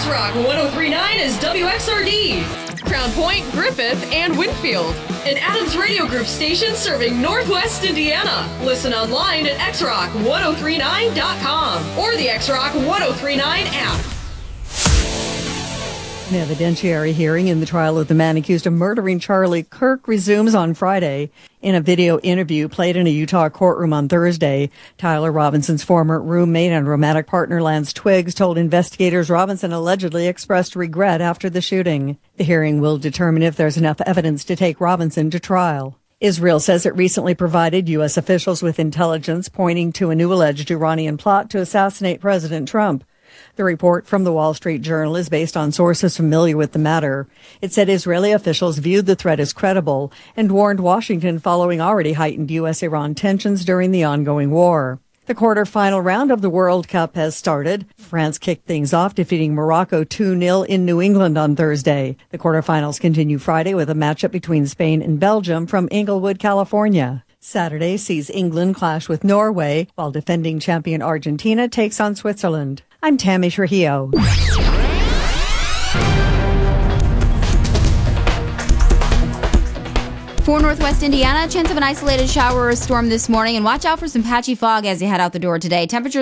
X-Rock 103.9 is WXRD. Crown Point, Griffith, and Winfield. An Adams Radio Group station serving Northwest Indiana. Listen online at xrock1039.com or the X-Rock 1039 app. An evidentiary hearing in the trial of the man accused of murdering Charlie Kirk resumes on Friday. In a video interview played in a Utah courtroom on Thursday, Tyler Robinson's former roommate and romantic partner Lance Twiggs told investigators Robinson allegedly expressed regret after the shooting. The hearing will determine if there's enough evidence to take Robinson to trial. Israel says it recently provided U.S. officials with intelligence pointing to a new alleged Iranian plot to assassinate President Trump. The report from the Wall Street Journal is based on sources familiar with the matter. It said Israeli officials viewed the threat as credible and warned Washington following already heightened U.S.-Iran tensions during the ongoing war. The quarterfinal round of the World Cup has started. France kicked things off, defeating Morocco 2-0 in New England on Thursday. The quarterfinals continue Friday with a matchup between Spain and Belgium from Inglewood, California. Saturday sees England clash with Norway, while defending champion Argentina takes on Switzerland. I'm Tammy Trujillo. For Northwest Indiana, chance of an isolated shower or storm this morning, and watch out for some patchy fog as you head out the door today. Temperatures